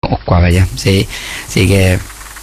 Ocuavaya, sí, que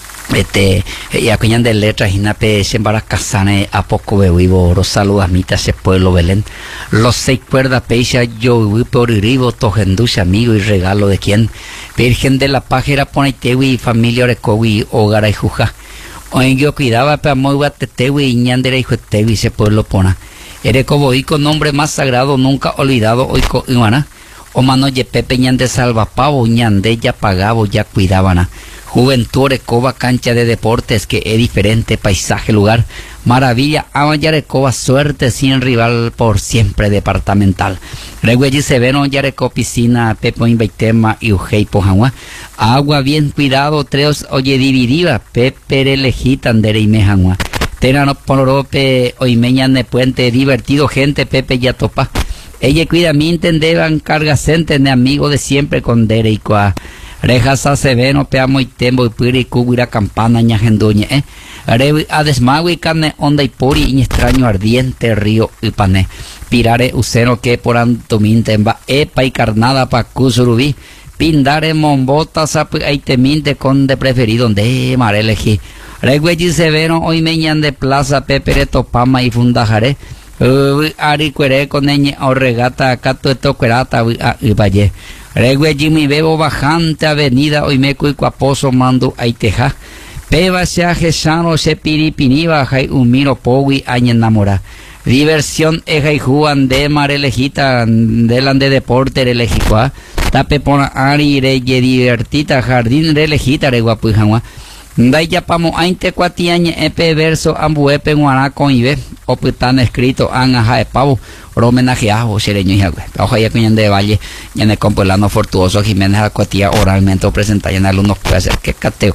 y acuñan de letras y nape sembara casane a poco vivo Rosalu amita ese pueblo Belén los 6 cuerdas peisa yo viví por iribo tojenduce amigo y regalo de quien Virgen de la Pájara pone tewi familia orecowi hogar y juja o en yo cuidaba pe muy guatetewi y ñandere hijo tewi ese pueblo pona ereco con nombre más sagrado nunca olvidado hoy co imana o mano ye pepe ñande salva pavo ñande ya pagabo ya cuidaban Juventud Recoba, cancha de deportes que es diferente, paisaje, lugar, maravilla, Yarecoba, suerte sin rival por siempre departamental. Reguelli Severo, Yareco, piscina, Pepo Inveitema y Ujei Pojagua, agua bien cuidado, treos, oye dividida, Pepe Lejita, Andere y Mejagua. Terano Ponorope, Oimeña de Puente, divertido, gente, Pepe Yatopa. Ella cuida mi entendeban, carga cente, de amigo de siempre con Dere y Coa. Rejas Seveno, peamo y tembo y puri cubira campana ñajenduñe, adesmagui carne onda y puri y extraño ardiente río y pané. Pirare useno que por antomintemba, epa y carnada pa cusurubí, pindare mombota sapu aiteminte con de preferido de mareleji. Reguelli Seveno, hoy meñan de plaza pepere topama y fundajare. Ari cuere con eñe o regata cato toquerata y valle. Regue Jimmy Bebo bajante avenida hoy me cuico aposo mando aiteja. Peba se ajesano se piripiniba jai umiro powi añe enamora. Diversión eja y juan de marelejita delan de deporte relejicua. Tape pona ari reye divertita jardín relejita reguapuijangua. Daya pamo ainte cuatiañe epe verso ambu epe guaná con ibe o putan escrito anaja de pavo homenajeado sereño y agua ojalá ya cuñan de valle y en el compolano fortuoso Jiménez Acuatía oralmente o presentar en alumnos puede hacer que cateo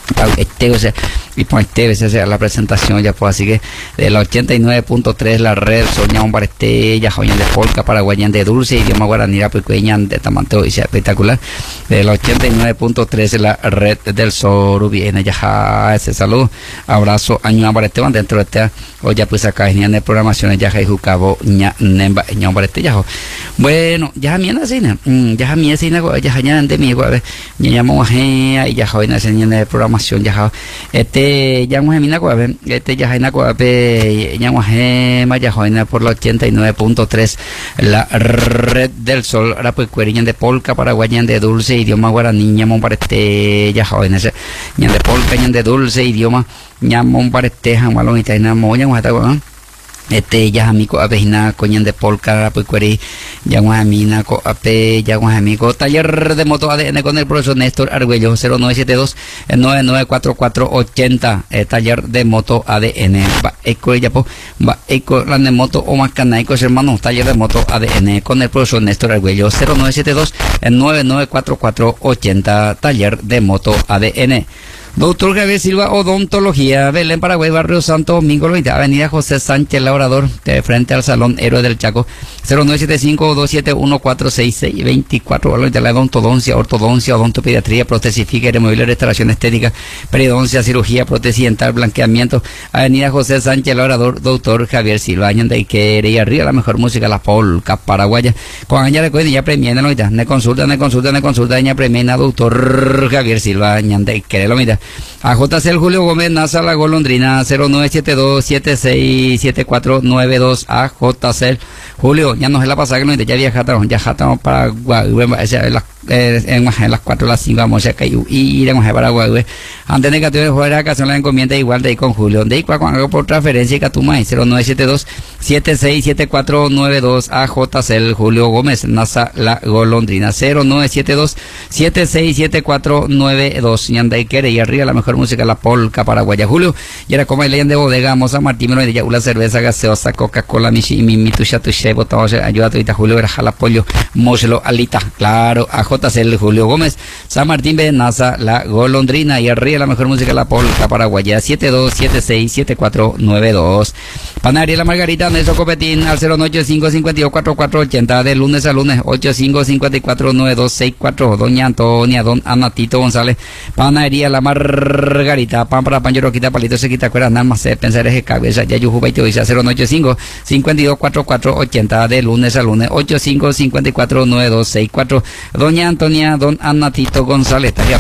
y por sea la presentación ya pues así que de la 89.3 la red soña un barete ya joyan de polca paraguayan de dulce idioma guaraní pequeñan de tamanteo y sea espectacular de la 89.3 la red del Soru viene ya ese saludo abrazo año barete van dentro de este hoy ya pues acá en de programaciones ya hay jucabo ña nemba ña barete ya bueno ya mi así ya mi así ya hayan de mi guave ya llamo a y ya joven en de programación ya ya mujer cuave ya hay cuave ya mujer maya joven por la 89.3 la red del sol ahora pues cueriñan de polca paraguayan de dulce idioma guaraní ya parete ya joven ese ñan de polca ñan de dulce idioma ya parete jamalón y taina moña guata ya amigo avejina coñan de polca pues cueri ya guajamina co ape ya guajamico taller de moto ADN con el profesor Néstor Argüello 0972 994480 taller de moto ADN va eco ya po va eco la de moto o más canaicos hermanos taller de moto ADN con el profesor Néstor Argüello 0972 994480 taller de moto ADN. Doctor Javier Silva, Odontología, Belén, Paraguay, Barrio Santo Domingo, Avenida José Sánchez Labrador, de frente al Salón Héroe del Chaco, 0975-271-466-24, la odontodoncia, ortodoncia, odontopediatría, protesifica, removible, restauración estética, periodoncia, cirugía, prótesis dental, blanqueamiento, Avenida José Sánchez Labrador, Doctor Javier Silva, Añanda y que y arriba la mejor música, la polca paraguaya, con añade de ya premiana, ne consulta, aña premiana, Doctor Javier Silva, Añanda y que lo mira. A JC Julio Gómez, NASA La Golondrina, 0972-767492. A JC Julio, ya no es la pasada que nos ya viajamos para Guagüe, en las 4 las 5 vamos a caer y iremos a Paraguay. Antes de que tuve fuera que son la encomienda igual de ahí con Julio. De ahí cuando hago por transferencia y Catuma 0972-767492. A JC Julio Gómez, NASA La Golondrina, 0972-767492. Y anda y quiere y arriba la mejor música, la polca paraguaya. Julio, y era como leyen de bodega, Moza Martín, de Yaula, cerveza gaseosa, Coca-Cola, mi tuya, tu chebo, todo, ayuda a Julio, era jalapollo, moselo, alita, claro, a JC Julio Gómez, San Martín de NASA, La Golondrina, y arriba la mejor música, la polca paraguaya, 72767492. Panadería La Margarita, Nelson Copetín, al 085524480, de lunes a lunes, 85549264, doña Antonia, don Anatito González, Panadería La Margarita, pan para pan, roquita, palito, se quita cueras, nada más se pensar es que cabeza, ya yo jugué y 085524480, de lunes a lunes, 85549264, doña Antonia, don Anatito González,